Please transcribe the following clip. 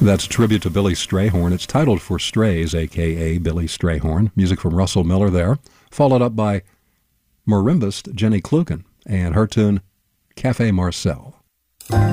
That's a tribute to Billy Strayhorn. It's titled For Strays, a.k.a. Billy Strayhorn. Music from Russell Miller there, followed up by marimbist Jenny Klugen and her tune Café Marcel.